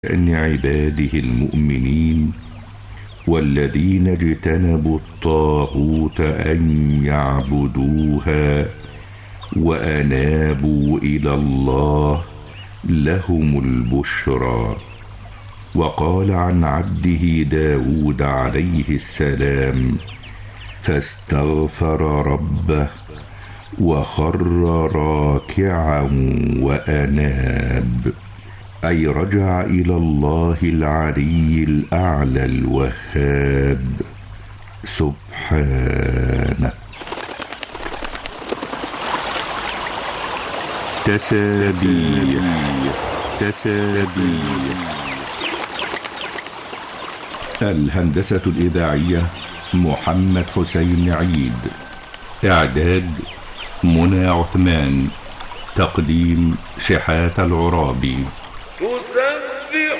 شأن عباده المؤمنين والذين اجتنبوا الطاغوت أن يعبدوها وأنابوا إلى الله لهم البشرى. وقال عن عبده داود عليه السلام: فاستغفر ربه وخر راكعا وأناب، أي رجع إلى الله العلي الأعلى الوهاب سبحانه. تسابيح. الهندسة الإذاعية محمد حسين عيد. إعداد منى عثمان. تقديم شحاتة العرابي.